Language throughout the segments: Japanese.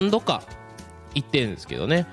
度か行ってるんですけどね。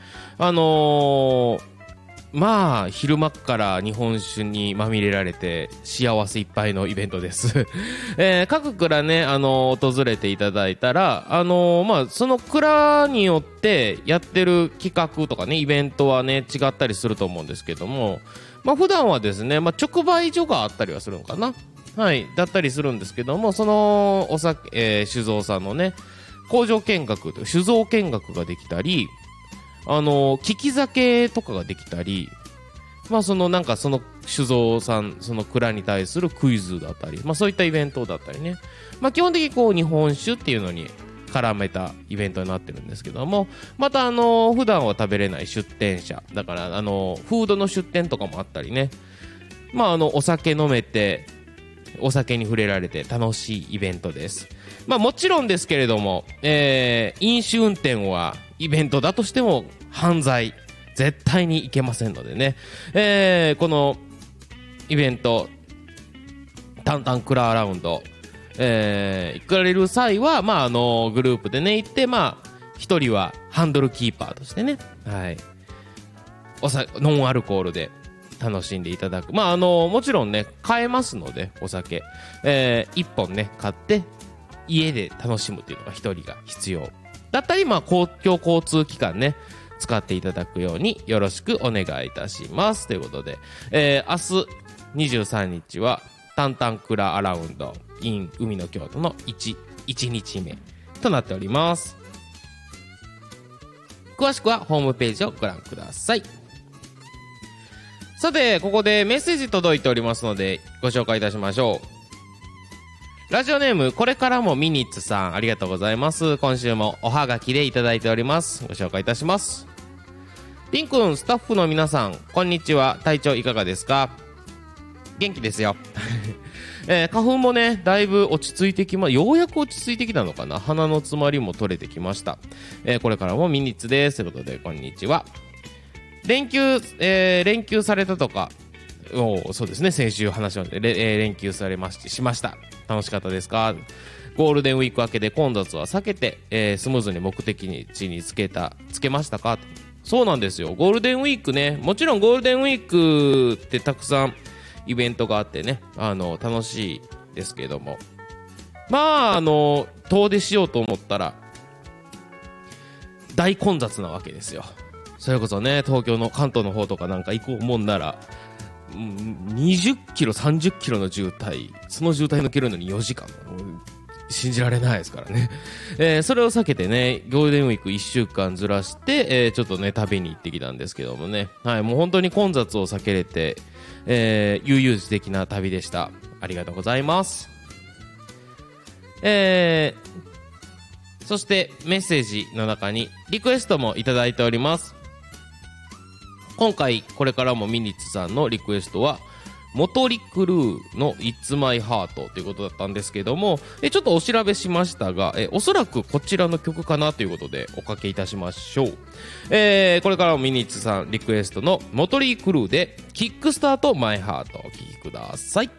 まあ、昼間から日本酒にまみれられて幸せいっぱいのイベントです。各蔵ね、訪れていただいたら、まあ、その蔵によってやってる企画とかね、イベントはね、違ったりすると思うんですけども、まあ、普段はですね、まあ、直売所があったりはするのかな。はい、だったりするんですけども、そのお酒、酒造さんのね、工場見学、酒造見学ができたり、利き酒とかができたり、まあなんかその酒造さん、その蔵に対するクイズだったり、まあそういったイベントだったりね。まあ基本的にこう日本酒っていうのに絡めたイベントになってるんですけども、また普段は食べれない出店者、だからフードの出店とかもあったりね。まあお酒飲めて、お酒に触れられて楽しいイベントです。まあもちろんですけれども、飲酒運転はイベントだとしても犯罪絶対にいけませんのでね、このイベントタンタンクラーラウンド、行かれる際は、まあグループでね行って、まあ一人はハンドルキーパーとしてね、はい、ノンアルコールで楽しんでいただく。まあもちろんね買えますので、お酒、1本ね買って家で楽しむというのが一人が必要だったり、まあ公共交通機関ね使っていただくようによろしくお願いいたしますということで、明日23日はタンタンクラアラウンド in 海の京都の 1日目となっております。詳しくはホームページをご覧ください。さて、ここでメッセージ届いておりますのでご紹介いたしましょう。ラジオネームこれからもミニッツさん、ありがとうございます。今週もおはがきでいただいております。ご紹介いたします。リンくん、スタッフの皆さん、こんにちは。体調いかがですか？元気ですよ。花粉もねだいぶ落ち着いてようやく落ち着いてきたのかな。鼻の詰まりも取れてきました。これからもミニッツですということで、こんにちは。連休されたとか、そうですね、先週話しました、連休しました。楽しかったですか？ゴールデンウィーク明けで混雑は避けて、スムーズに目的地につけましたか？そうなんですよ。ゴールデンウィークね、もちろんゴールデンウィークってたくさんイベントがあってね、楽しいですけども、まあ遠出しようと思ったら大混雑なわけですよ。それこそね、東京の関東の方とかなんか行こうもんなら、20キロ30キロの渋滞、その渋滞抜けるのに4時間、信じられないですからね。それを避けてね、ゴールデンウィーク1週間ずらして、ちょっとね旅に行ってきたんですけどもね、はい、もう本当に混雑を避けれて、悠々自適な旅でした。ありがとうございます。そしてメッセージの中にリクエストもいただいております。今回これからもミニッツさんのリクエストはモトリクルーの It's My Heart ということだったんですけども、ちょっとお調べしましたが、おそらくこちらの曲かなということでおかけいたしましょう。これからもミニッツさんリクエストのモトリクルーでキックスタートマイハートお聴きください。